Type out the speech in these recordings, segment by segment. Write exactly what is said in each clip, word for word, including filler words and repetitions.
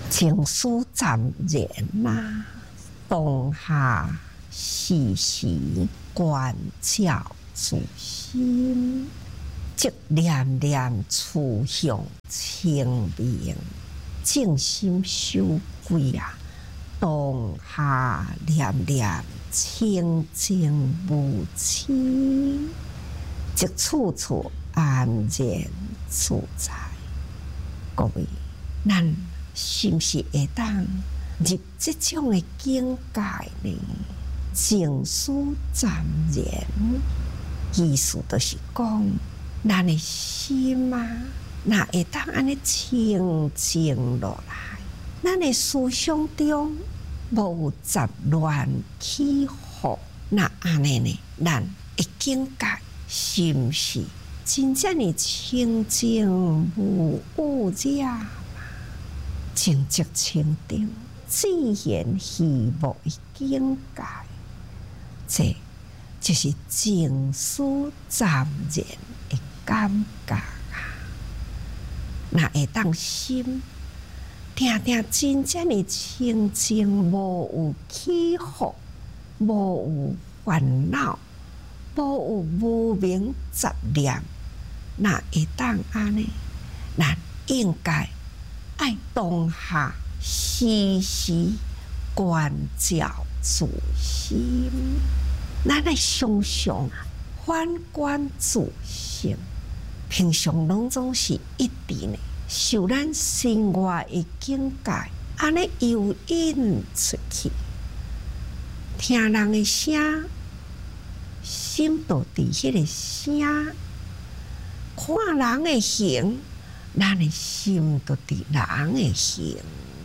情思暂然呐，当下时时关照自心，即念念趋向清明，静心修归啊！当下念念清净无欺，即处处安然自在。各位，咱是毋是会当入这种的境界呢？静思暂然，意思就是讲，咱的心啊，若会当安尼清静落来，咱的思想中无有杂乱起伏，那安尼呢？咱的境界是毋是真正的清净无污染？静寂清定、自然虚无的境界，这就是静思暂然的感觉啊！那会当心，定定真正的清净，无有起伏，无有烦恼，无有无明杂念，那会当安尼？咱应该爱当下时时关照自心，咱来常常反观自性。平常拢总是一直呢，受咱生活的境界，安尼诱引出去，听人的声，心都伫迄个声；看人的形，咱的心都伫人的形。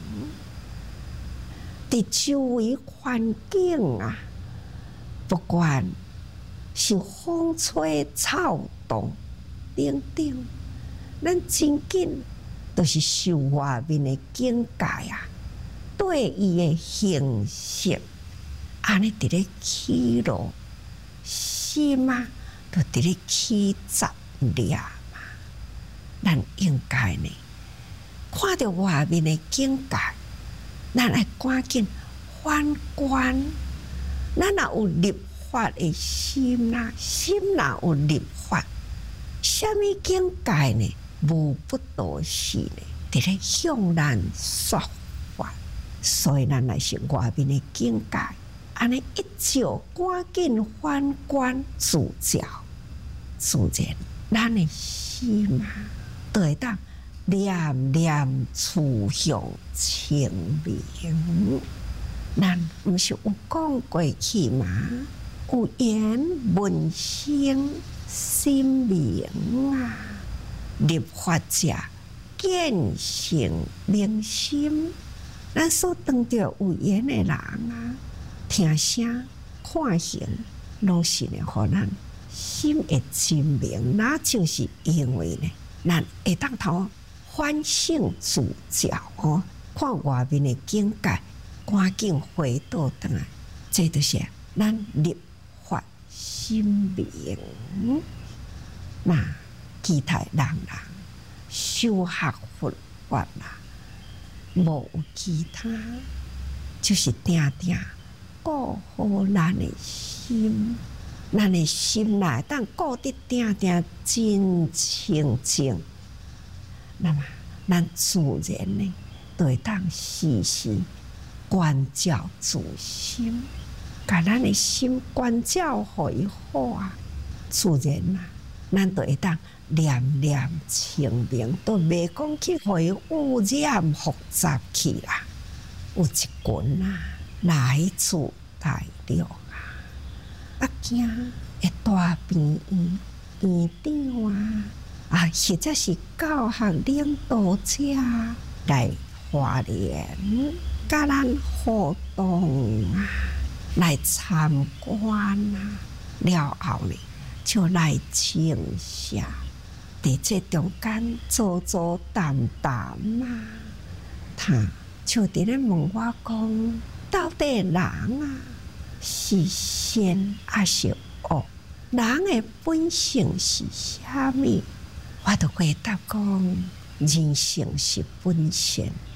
伫周围环境啊，不管是风吹草动等等，咱真紧都是受外面的境界啊，对伊的形式，安尼伫咧起落，心啊，都伫咧起杂念啊。咱应该呢，看到外面的境界，咱爱赶紧反观。咱若有立法的心啦，心若有立法，什么境界呢？无不都是呢，伫咧向咱说法。所以咱若是外面的境界，安尼一照赶紧反观自照，自然咱的心啊，就会当念念趋向清明。咱毋是有讲过去吗？有言闻声心明啊，立法者见性明心。咱所当着有言的人啊，听声看形，拢是呢，互咱心会真明。那就是因为呢，咱会当头反省自照哦，看外面的境界，赶紧回倒转来，这就是咱立法心明。那其他人人修学佛法啦，无有其他，就是定定顾好咱的心，咱的心内当顾得定定真清净，那么咱自然呢，就会当时时关照自心，把咱的心关照互伊好啊，自然啊，咱就会当念念清明，都袂讲去互伊污染复杂去啦。有一群啊，来自大陆啊，啊惊会大病院院长啊，啊或者是教学领导者来花莲，甲咱互动啊，来参观啊，了后呢，就来请下。伫这中间做做淡淡啊，他就伫咧问我讲，到底人啊是善还是恶？人的本性是啥物？我就回答讲，人性是本善，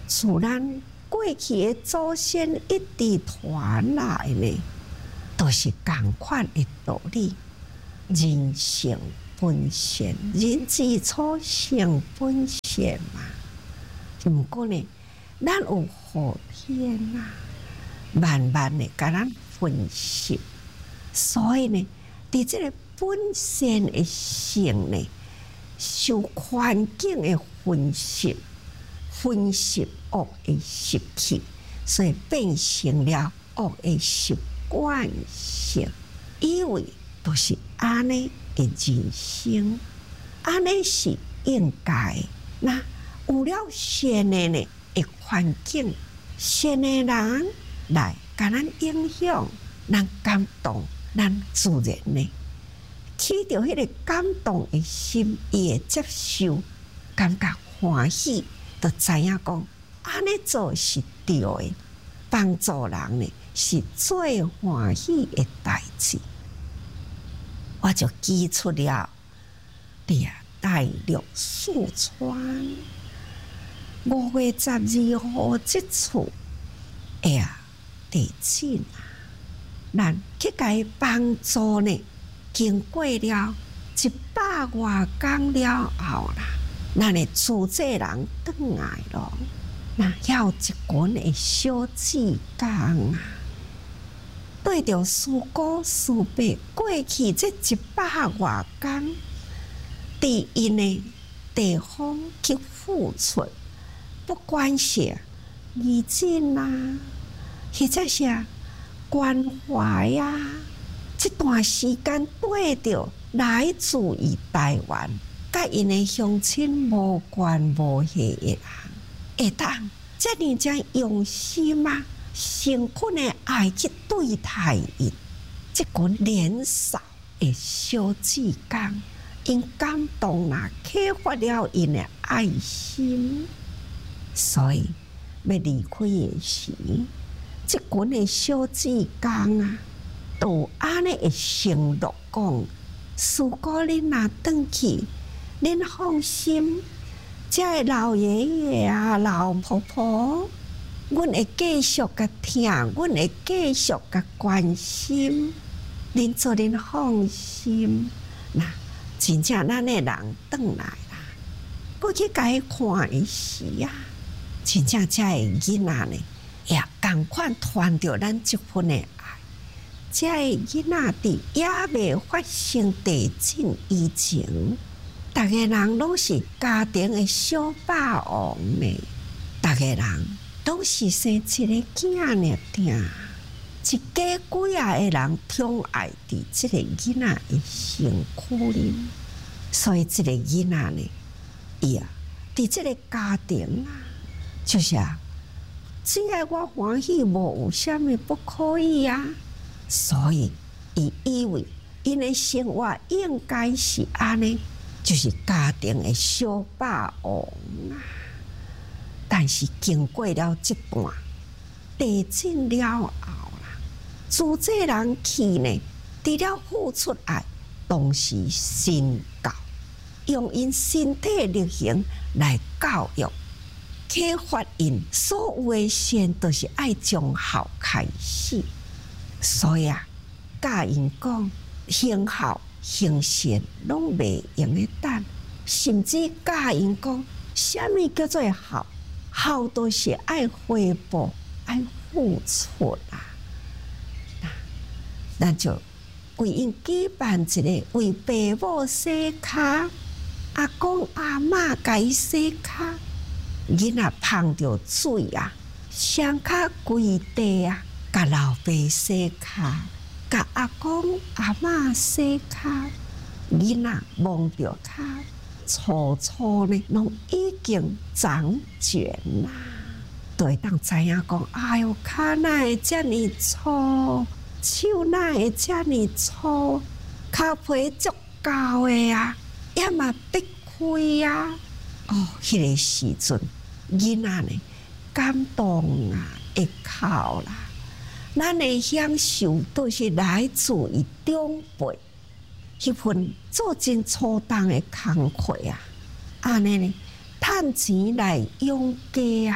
自咱过去的祖先一直传来呢，都是同款的道理。人性本善，人之初性本善嘛。毋过呢，咱有后天啊，慢慢的甲咱分析，所以呢，伫这个本善的性呢，受环境的分析，分析恶的习气，所以变成了恶的习惯性，以为都是安尼的人生，安尼是应该。那有了善的呢的环境，善的人来甲咱影响，咱感动，咱自然呢起着迄个感动的心，伊会接受，感觉欢喜，就知影讲安尼做是对的，帮助人呢是最欢喜的代志。我就记出了历代六四川五月十二号这次哎呀地震啊，咱去甲伊帮助呢，经过了一百外工了后啦，咱的主责人转来咯，那还有一群的小志工啊，对着师姑师伯过去这一百外工，伫因的地方去付出，不管是义诊啊，或者是关怀啊，这段时间对着来自于台湾，甲因的乡亲无关无系的人，会当遮尔遮用心啊，诚恳的爱去对待因，这群年少的小志工，因感动啊，启发了因的爱心，所以要离开的时，这群的小志工啊，都安尼会承诺讲，师姑恁若转去，恁放心，这个老爷爷啊、老婆婆，阮会继续甲听，阮会继续甲关心，恁做恁放心。那真正咱的人转来啦，过去甲伊看的时啊，真正这个囡仔呢，也同款传着咱这份的爱。这个囡仔伫也未发生地震以前，逐个人拢是家庭的小霸王呢，逐个人拢是生一个囝尔定，一家几啊个人宠爱伫这个囡仔的身躯里，所以这个囡仔呢，伊啊，伫这个家庭啊，就是啊，只要我欢喜，无有啥物不可以啊。所以伊以为因的生活应该是安尼，就是家庭的小霸王啊。但是经过了这段地震了后啦，主责人去呢，除了付出爱，同时身教，用因身体力行来教育，启发因所有的善，都是爱从孝开始。所以啊，教因讲行孝行善拢袂用得等，甚至教因讲，啥物叫做孝？孝都是爱回报、爱付出啦。咱就为因举办一个为爸母洗骹，阿公阿嬷甲伊洗骹，囡仔碰着水啊，双骹跪地啊。甲老爸洗骹，甲阿公阿嬷洗骹，囡仔摸着骹，粗粗呢，拢已经长茧啦，就会当知影讲，哎哟，骹哪会遮尔粗，手哪会遮尔粗，骹皮足厚的啊，也嘛逼开啊。哦，迄、那个时阵，囡仔呢感动啊，会哭啦。咱的享受都是来自于长辈迄份做真粗重的工课啊，安尼呢，趁钱来养家啊，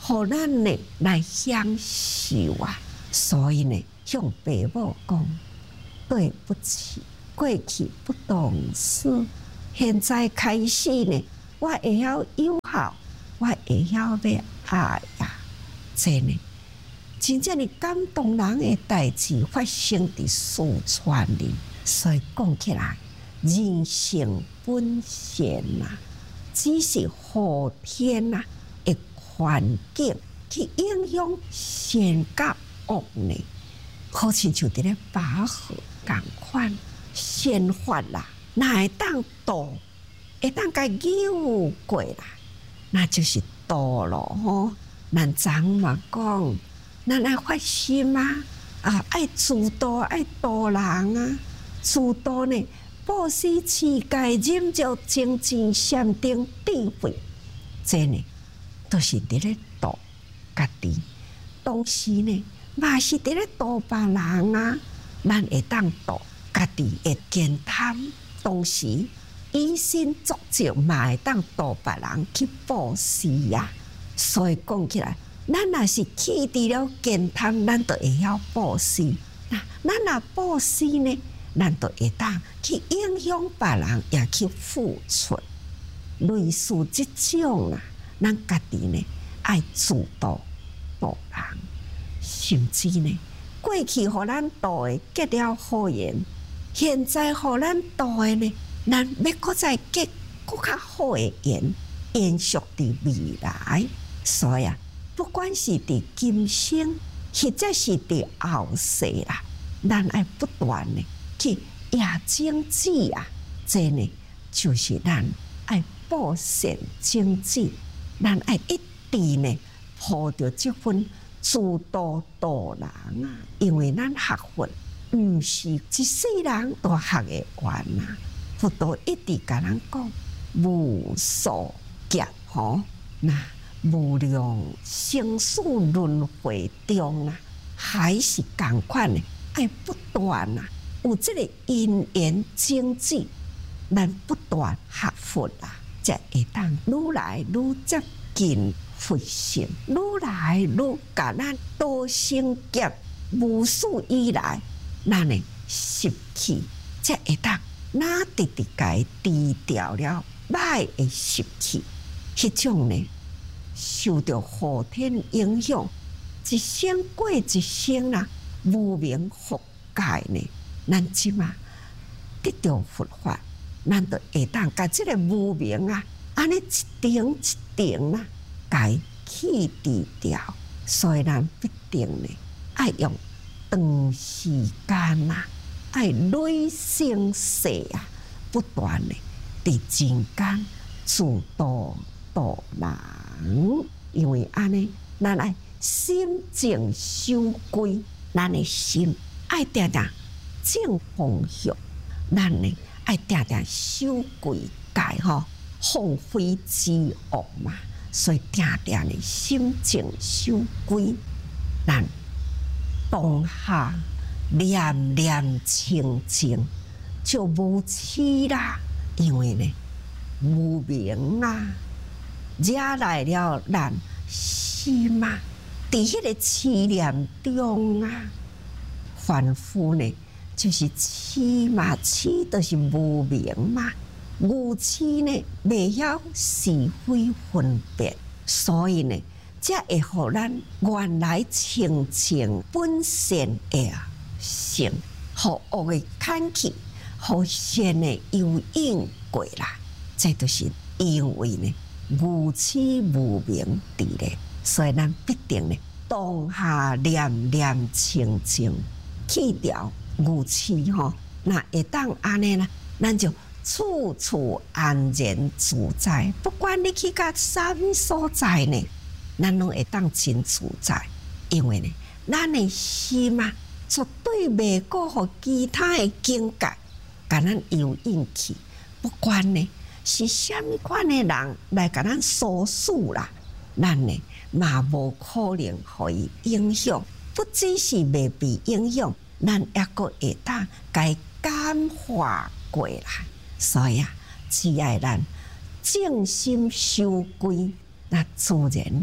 互咱呢来享受啊。所以呢，向爸母讲，对不起，过去不懂事，现在开始呢，我会晓友好，我会晓要爱呀。这呢，真正的感动人的代志发生伫四川里，所以讲起来，人性本善呐、啊，只是后天呐、啊、的环境去影响善甲恶呢，好像就伫咧拔河共款，善法啦，哪会当度，会当甲扭过来，那就是道咯吼。咱昨嘛讲，咱爱发心啊，啊爱自度，爱度人啊，自度呢，布施、持戒、忍辱、精進、禪定、智慧，这呢都是伫咧度家己，同时呢，嘛是伫咧度别人啊。咱会当度家己会健谈，同时以身作则，嘛会当度别人去布施啊。所以讲起来，咱若是起伫了健谈，咱就会晓布施。那咱若布施呢，咱就会当去影响别人，也去付出。类似即种啊，咱家己呢爱自度度人，甚至呢，过去互咱度的结了好缘，现在互咱度的呢，咱要搁再结搁较好的缘，延续伫未来。所以啊，不管是伫今生，或者是伫后世啦，咱爱不断的去业精进啊，这呢就是咱爱布善精进，咱爱一直呢抱着这份自度度人啊，因为咱学佛毋是一世人都学会完啊，佛陀一直甲咱讲无所劫吼，那无量生死轮回中啊，还是同款的爱不断啊，有这个因缘精进，咱不断学佛啊，才会当愈来愈接近佛性，愈来愈甲咱多生劫无数以来，咱的习气才会当哪直直甲伊除掉了歹的习气，迄种呢受到后天影响，一生过一生啦、啊，无明覆盖呢，咱即嘛得到佛法，咱就会当甲即个无明啊，安尼一点一点啦、啊，甲伊去除掉。所以咱必定呢，爱用长时间啊，爱累生死啊，不断的伫人间自度度人，因为安尼，咱爱心静修归，咱的心爱定定正方向，咱呢爱定定修归戒吼，放飞自我嘛，所以定定的心静修归，咱当下念念清净就无痴啦，因为呢无明啊，惹来了咱心啊，伫迄个痴念中啊，凡夫呢就是痴嘛，痴就是无明嘛，愚痴呢未晓是非分别，所以呢，才会互咱原来清净本善的性，互恶的牵去，互善的诱引过来，这就是因为呢愚痴无明伫咧，所以咱必定呢当下念念清净，去掉愚痴吼，那会当安尼啦，咱就处处安然自在。不管你去到啥物所在呢，咱拢会当真自在，因为呢，咱的心啊，绝对袂过互其他的境界，甲咱诱引去。不管呢是啥物款的人来甲咱唆使啦，咱呢嘛无可能互伊影响。不只是袂被影响，咱抑阁会当甲伊感化过来。所以啊，只要咱静心修归，那自然呢，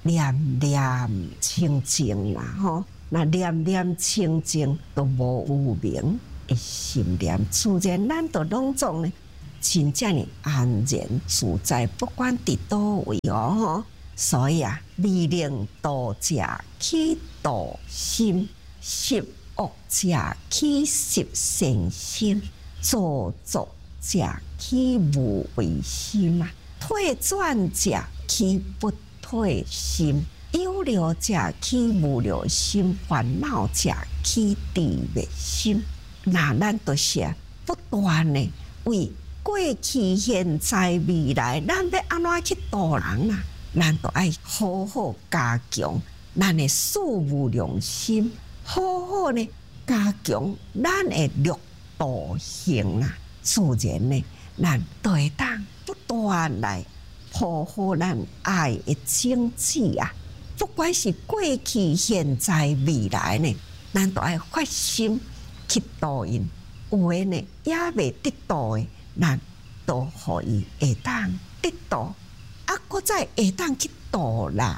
念念清净啦吼。那念念清净都无有明的心念，自然咱都拢总呢，真正的安然自在，不管伫倒位哦吼。所以啊，利令道者起道心，摄恶者起摄善心，造作者起无为心啊，退转者起不退心。有了者起无了心，烦恼者起智灭心。那咱就是不断的为过去、现在、未来，咱要安怎去度人啊？咱都爱好好加强咱的事无量心，好好呢加强咱的六道行啊。自然呢，咱都会当不断来保护咱爱的种子啊。不管是过去、现在、未来呢，咱都爱发心去度因。有的呢也未得到的，咱都可以会当得到，啊，搁再会当去度人。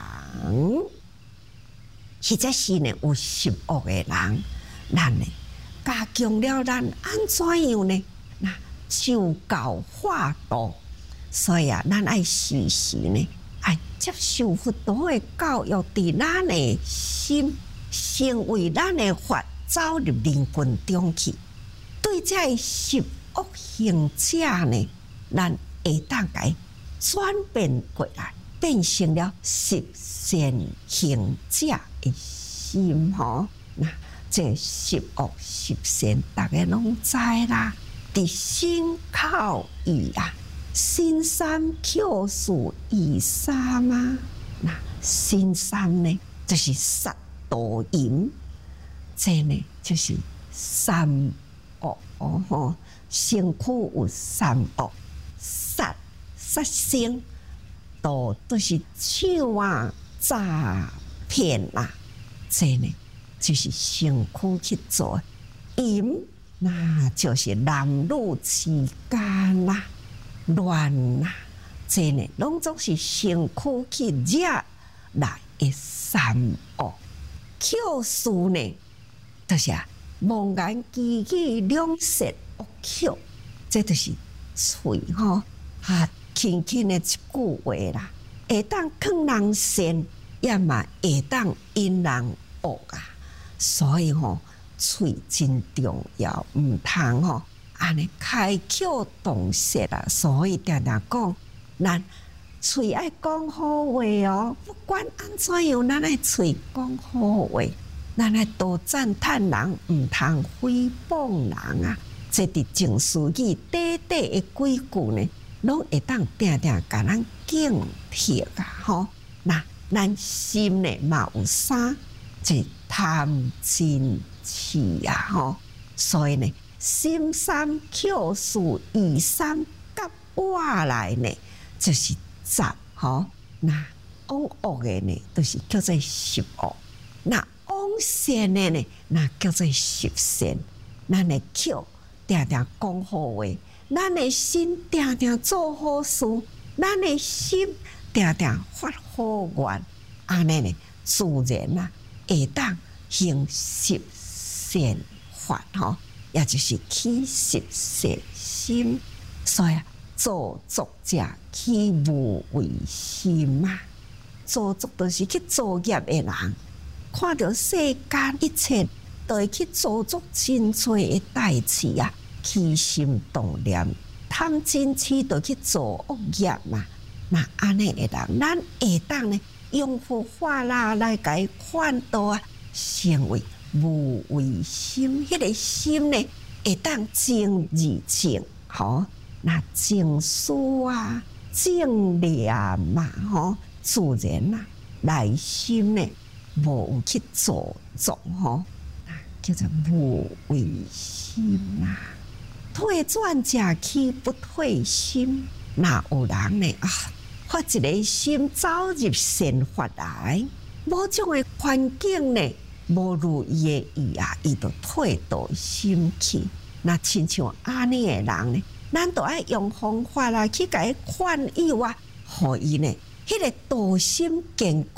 或者是呢有十恶的人，咱呢加强了咱安怎样呢？那就教化度，所以啊，咱爱时时呢。爱接受佛陀的教育，伫咱的心，成为咱的法，走入灵魂中去。对这十恶行者呢，咱会当改转变过来，变成了十善行者的心吼。那这十恶十善，大家拢知啦，伫心口意啊。心三口四意三啊，那心三呢，就是杀盗淫，这呢就是三恶哦吼。身躯有三恶，杀杀生，盗都是抢啊诈骗啦，这呢就是身躯去做。淫那就是男女之间啦。乱啊，这呢，拢总是身躯去惹来的三恶。口事呢，就是啊，妄言绮语两舌恶口，这就是嘴吼啊，轻轻的一句话啦，会当劝人善，也嘛会当引人恶啊。所以吼，嘴真重要，唔通吼。安尼开口动舌啊，所以常常讲，咱嘴爱讲好话哦，不管安怎样，咱爱嘴讲好话，咱爱多赞叹人，唔通诽谤人啊。这伫净思语短短的几句呢，拢会当定定甲咱警惕啊！吼，那咱心呢嘛有三，即贪嗔痴啊！吼，所以呢。心三口四意三夹话来呢，就是杂吼。那往恶的呢，都、就是叫做十恶；那往善的呢，那叫做十善。咱的口定定讲好话，咱的心定定做好事，咱的心定定发好愿，安尼呢，自然啊，会当行十善法吼。也就是起十善心，所以造作者起无为心啊。造作就是去造业的人，看到世间一切都会去造作真多的代志啊，起心动念，贪嗔痴就去做恶业嘛。那安尼的人，咱会当呢用佛法啦来解劝导啊，成为。无为心，迄、那个心呢，会当正而正，吼，那正思啊，正念嘛，吼，自然啊，内心呢，无有去造作，吼，叫做无为心啊。退转者起不退心，那有人呢啊，发一个心走入善法来，某种的环境呢。无如伊的意啊，伊就退到心去。那亲像安尼的人呢，咱都爱用方法啦，去甲伊劝诱啊，互伊呢，迄、那个道心坚固，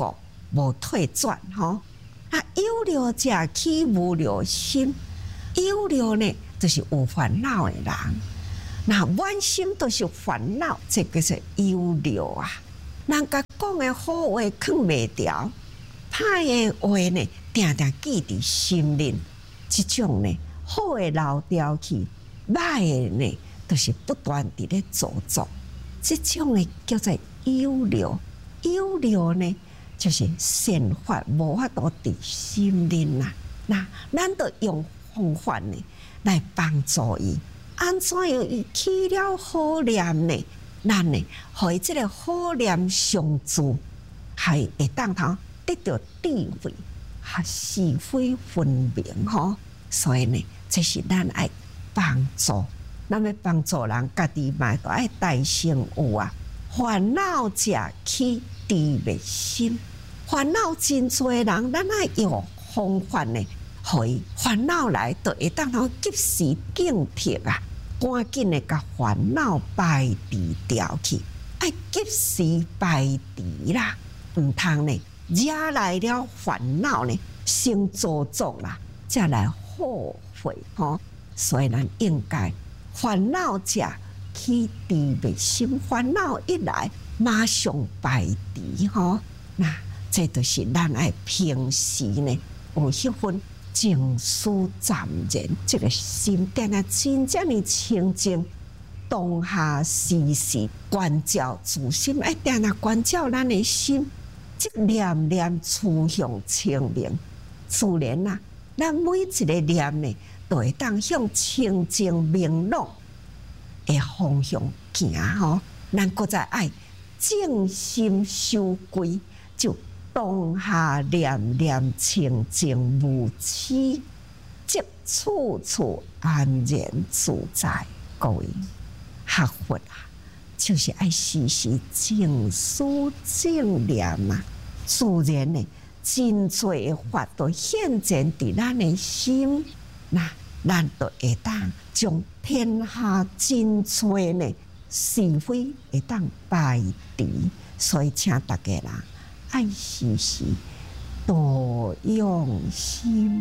无退转吼。啊，有了者起无了心，有了呢，就是有烦恼的人。那满心都是烦恼，这个是有了啊。人家讲的好话藏袂牢，歹的话呢，定定记伫心里。这种呢，好的留条去，歹的呢，都是不断伫咧做作。这种的叫做有了，有了呢，就是善法无法度伫心里啦。那咱就用方法呢来帮助伊。安怎样伊起了好念呢？咱呢，互伊即个好念相助，还会当头得到智慧，和是非分明吼。所以呢，这是咱爱帮助，咱要帮助人，家己嘛都爱大成有啊。烦恼者起智灭心，烦恼真多人，咱爱用方法呢，互伊烦恼来，就会当头及时警惕啊。赶紧的甲烦恼排除掉去，爱及时排除啦，唔通呢惹来了烦恼呢，先做作啦，再来后悔吼。所以咱应该烦恼者起智灭心，烦恼一来马上排除吼。那这就是咱爱平时呢有迄份静思湛然，这个心定啊，真正的清净。当下时时关照自心，爱定啊关照咱的心，即念念趋向清明。自然啊，咱每一个念呢，都会当向清净明朗的方向行吼。咱搁再爱静心修归，就当下念念清净无痴，即处处安然自在。各位学佛啊，就是爱时时静思静念啊，自然呢，真多的法都显现伫咱的心，那咱就会当将天下真多呢是非会当排除。所以请大家啦，爱时时多用心。